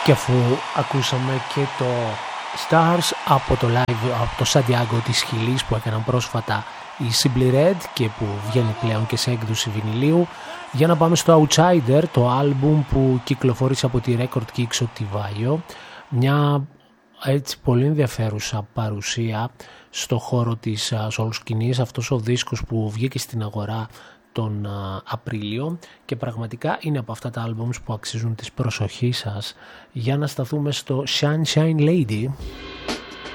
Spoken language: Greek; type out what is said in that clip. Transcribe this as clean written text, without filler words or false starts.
Και αφού ακούσαμε και το Stars από το live από το Santiago της Χιλής που έκαναν πρόσφατα η Simply Red και που βγαίνει πλέον και σε έκδοση βινιλίου, για να πάμε στο Outsider, το άλμπουμ που κυκλοφόρησε από τη Record Kicks of Tivaio, μια έτσι πολύ ενδιαφέρουσα παρουσία στο χώρο της soul σκηνής, αυτός ο δίσκος που βγήκε στην αγορά τον Απρίλιο και πραγματικά είναι από αυτά τα άλμπουμς που αξίζουν της προσοχής σας. Για να σταθούμε στο Sunshine Lady.